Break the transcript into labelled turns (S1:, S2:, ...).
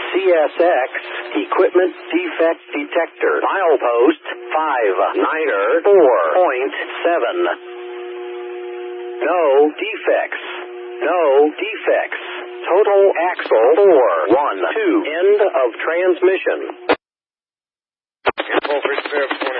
S1: CSX Equipment Defect Detector. Milepost 59er 4.7. No defects. No defects. Total axle 412. End of transmission.
S2: Full 3 spare 20.